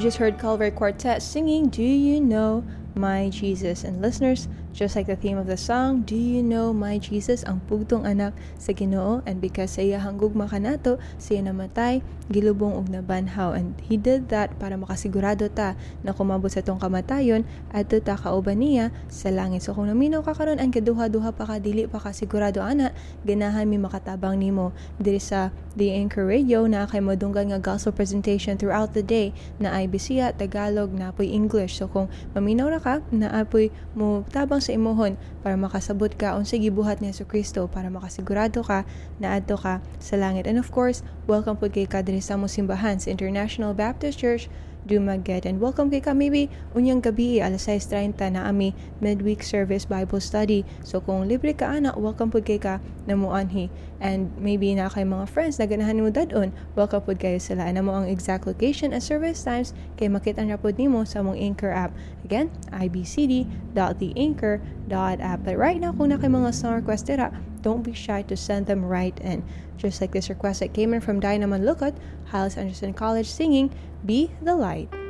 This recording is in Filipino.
just heard Calvary Quartet singing Do You Know My Jesus? And listeners, just like the theme of the song, Do You Know My Jesus? Ang pugtong anak sa Ginoo, and because sa iya hanggugma kanato, siya namatay, gilubong og nabanhaw, and He did that para makasigurado ta na kumabot sa tong kamatayon at ta kauban niya sa langit. So kung naminaw ka karon ang kaduha-duha pa ka dili pa ka sigurado ana, ganahan mi makatabang nimo diri sa The Anchor Radio na kay modunggan nga gospel presentation throughout the day na ay Bisaya, Tagalog, na apoy English. So kung maminaw ra ka, na apoy mo tabang sa imohon para makasabot ka unsay gibuhat ni Jesucristo para makasigurado ka na adto ka sa langit. And of course, welcome po kay ka diri sa among simbahan sa International Baptist Church Dumaguete, and welcome kay ka maybe unyang gabi alas 6:30 na ami midweek service Bible study. So kung libre ka ana, welcome po kay ka na mo anhi, and maybe na kay mga friends na ganahan mo dadon, welcome po kayo sila. Ana mo ang exact location and service times kay makita na pod nimo sa among Anchor app. Again, ibcd.theanchor.app. But right now, kung na kay mga song request dira, don't be shy to send them right in. Just like this request that came in from Dynaman Lukot, Hyles Anderson College, singing Be the Light.